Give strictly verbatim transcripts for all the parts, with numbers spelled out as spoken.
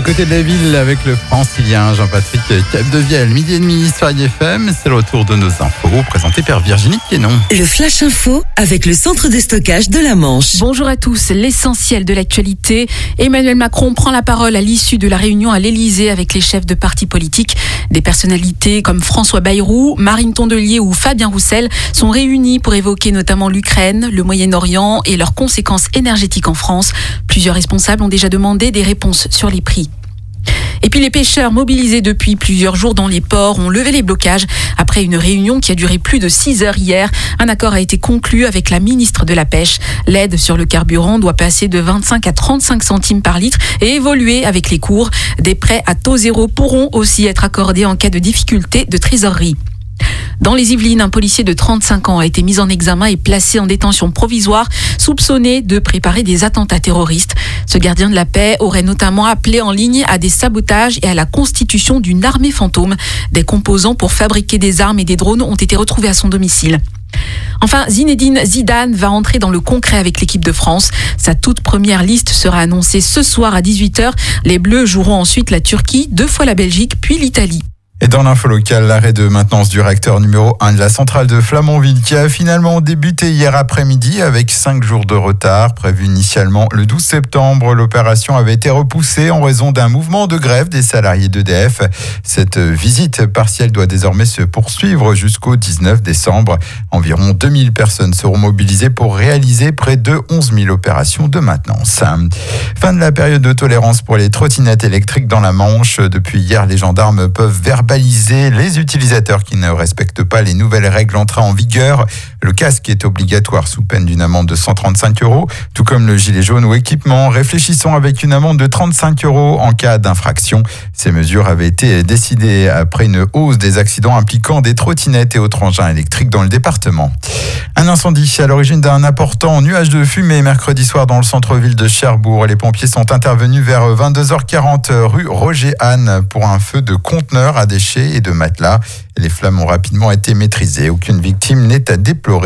côté de la ville avec le francilien Jean-Patrick Capdevielle. Midi et demi sur I F M, c'est le retour de nos infos présentées par Virginie Quénon. Le Flash Info avec le centre de stockage de la Manche. Bonjour à tous, l'essentiel de l'actualité. Emmanuel Macron prend la parole à l'issue de la réunion à l'Elysée avec les chefs de partis politiques. Des personnalités comme François Bayrou, Marine Tondelier ou Fabien Roussel sont réunis pour évoquer notamment l'Ukraine, le Moyen-Orient et leurs conséquences énergétiques en France. Plusieurs responsables ont déjà demandé des réponses sur les prix. Et puis les pêcheurs mobilisés depuis plusieurs jours dans les ports ont levé les blocages. Après une réunion qui a duré plus de six heures hier, un accord a été conclu avec la ministre de la Pêche. L'aide sur le carburant doit passer de vingt-cinq à trente-cinq centimes par litre et évoluer avec les cours. Des prêts à taux zéro pourront aussi être accordés en cas de difficulté de trésorerie. Dans les Yvelines, un policier de trente-cinq ans a été mis en examen et placé en détention provisoire, soupçonné de préparer des attentats terroristes. Ce gardien de la paix aurait notamment appelé en ligne à des sabotages et à la constitution d'une armée fantôme. Des composants pour fabriquer des armes et des drones ont été retrouvés à son domicile. Enfin, Zinedine Zidane va entrer dans le concret avec l'équipe de France. Sa toute première liste sera annoncée ce soir à dix-huit heures. Les Bleus joueront ensuite la Turquie, deux fois la Belgique, puis l'Italie. Et dans l'info locale, l'arrêt de maintenance du réacteur numéro un de la centrale de Flamanville qui a finalement débuté hier après-midi avec cinq jours de retard. Prévu initialement le douze septembre, l'opération avait été repoussée en raison d'un mouvement de grève des salariés d'E D F. Cette visite partielle doit désormais se poursuivre jusqu'au dix-neuf décembre. Environ deux mille personnes seront mobilisées pour réaliser près de onze mille opérations de maintenance. Fin de la période de tolérance pour les trottinettes électriques dans la Manche. Depuis hier, les gendarmes peuvent verbaliser les utilisateurs qui ne respectent pas les nouvelles règles entrées en vigueur. Le casque est obligatoire sous peine d'une amende de cent trente-cinq euros, tout comme le gilet jaune ou équipement. Réfléchissons avec une amende de trente-cinq euros en cas d'infraction. Ces mesures avaient été décidées après une hausse des accidents impliquant des trottinettes et autres engins électriques dans le département. Un incendie à l'origine d'un important nuage de fumée mercredi soir dans le centre-ville de Cherbourg. Les pompiers sont intervenus vers vingt-deux heures quarante rue Roger-Anne pour un feu de conteneurs à déchets et de matelas. Les flammes ont rapidement été maîtrisées. Aucune victime n'est à déplorer.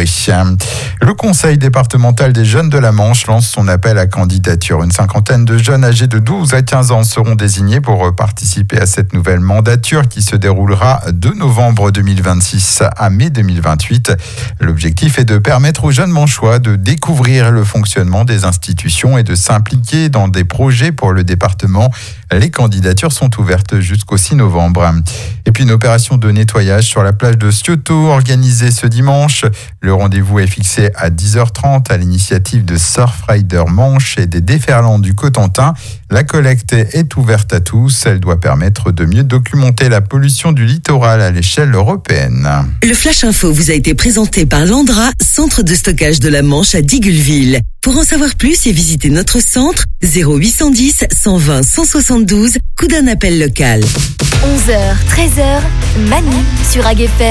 Le Conseil départemental des jeunes de la Manche lance son appel à candidature. Une cinquantaine de jeunes âgés de douze à quinze ans seront désignés pour participer à cette nouvelle mandature qui se déroulera de novembre deux mille vingt-six à mai deux mille vingt-huit. L'objectif est de permettre aux jeunes manchois de découvrir le fonctionnement des institutions et de s'impliquer dans des projets pour le département. Les candidatures sont ouvertes jusqu'au six novembre. Et puis une opération de nettoyage sur la plage de Scioto organisée ce dimanche. Le rendez-vous est fixé à dix heures trente à l'initiative de Surfrider Manche et des déferlants du Cotentin. La collecte est ouverte à tous. Elle doit permettre de mieux documenter la pollution du littoral à l'échelle européenne. Le Flash Info vous a été présenté par Landra, centre de stockage de la Manche à Digueulville. Pour en savoir plus et visiter notre centre, zéro huit cent dix, cent vingt, cent soixante-douze, coup d'un appel local. onze heures, treize heures, Manu sur A G F M.